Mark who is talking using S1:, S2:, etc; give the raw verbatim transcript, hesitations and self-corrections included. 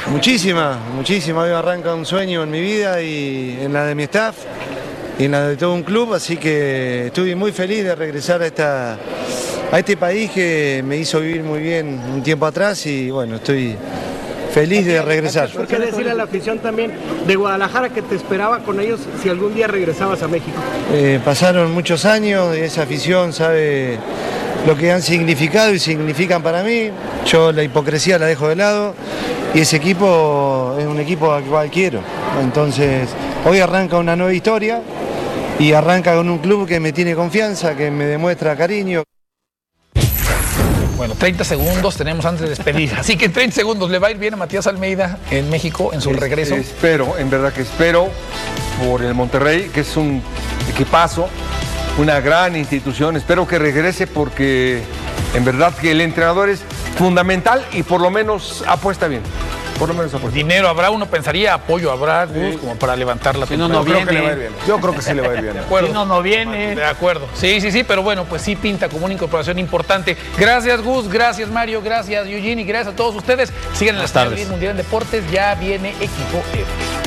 S1: Muchísima, muchísima. Hoy arranca un sueño en mi vida y en la de mi staff y en la de todo un club, así que estoy muy feliz de regresar a, esta, a este país que me hizo vivir muy bien un tiempo atrás y bueno, estoy feliz de regresar.
S2: ¿Por qué decirle a la afición también de Guadalajara que te esperaba con ellos si algún día regresabas a México?
S1: Eh, pasaron muchos años y esa afición sabe lo que han significado y significan para mí. Yo la hipocresía la dejo de lado y ese equipo es un equipo al cual quiero. Entonces, hoy arranca una nueva historia y arranca con un club que me tiene confianza, que me demuestra cariño.
S3: Bueno, treinta segundos tenemos antes de despedir. Así que en treinta segundos, ¿le va a ir bien a Matías Almeida en México en su
S4: Es,
S3: regreso?
S4: Espero, en verdad que espero por el Monterrey, que es un equipazo, una gran institución. Espero que regrese porque en verdad que el entrenador es fundamental y por lo menos apuesta bien. Por lo menos apuesta.
S3: Dinero habrá, uno pensaría, apoyo habrá, Gus, como para levantar la
S5: Si no, no
S3: temporada.
S4: Yo creo que le va a ir
S5: viene.
S4: bien. Yo creo que sí le va a ir bien.
S3: De acuerdo.
S5: Si no, no viene.
S3: De acuerdo. Sí, sí, sí, pero bueno, pues sí pinta como una incorporación importante. Gracias, Gus, gracias, Mario, gracias, Eugene, y gracias a todos ustedes. Sigan en la
S5: Buenas tardes.
S3: Mundial en Deportes, ya viene Equipo F.